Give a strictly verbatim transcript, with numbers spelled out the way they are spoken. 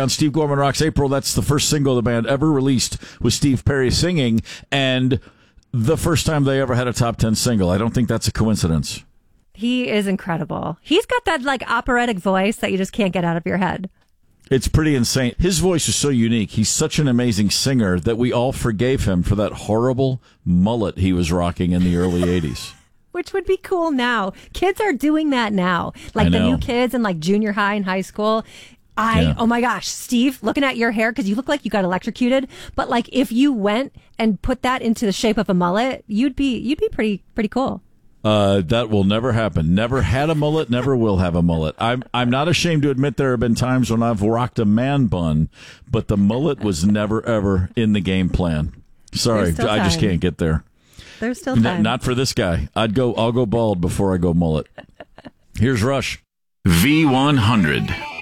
on Steve Gorman Rocks April. That's the first single the band ever released with Steve Perry singing, and the first time they ever had a top ten single. I don't think that's a coincidence. He is incredible. He's got that like operatic voice that you just can't get out of your head. It's pretty insane. His voice is so unique. He's such an amazing singer that we all forgave him for that horrible mullet he was rocking in the early eighties. Which would be cool now. Kids are doing that now. Like the new kids in like junior high and high school. I, yeah. Oh my gosh, Steve, looking at your hair, because you look like you got electrocuted. But like if you went and put that into the shape of a mullet, you'd be you'd be pretty pretty cool. Uh, that will never happen. Never had a mullet, never will have a mullet. I'm I'm not ashamed to admit there have been times when I've rocked a man bun, but the mullet was never, ever in the game plan. Sorry, I just can't get there. There's still time. N- not for this guy. I'd go. I'll go bald before I go mullet. Here's Rush. V one hundred.